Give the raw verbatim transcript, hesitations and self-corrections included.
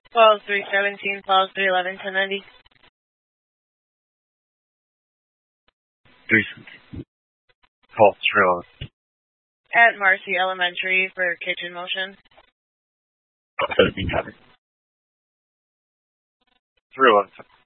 twelve three seventeen, twelve three eleven, ten ninety. three seventeen. twelve three eleven. At Marcy Elementary for kitchen motion. seventeen, copy. three eleven.